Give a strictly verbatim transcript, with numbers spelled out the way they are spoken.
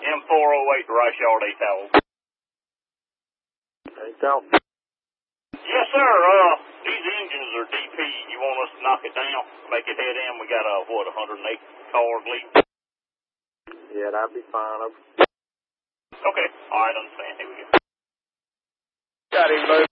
M four oh eight to Rice Yard, eight thousand. eight thousand. Yes, sir. Uh, these engines are D P. You want us to knock it down, make it head in? We got, uh, what, one hundred eight cars leak? Yeah, that'd be fine. Okay. All right, understand. Here we go. Got him, bud.